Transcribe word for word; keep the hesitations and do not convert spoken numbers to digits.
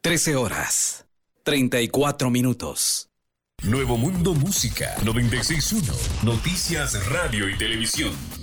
trece horas, treinta y cuatro minutos. Nuevo Mundo Música noventa y seis punto uno. Noticias, radio y televisión.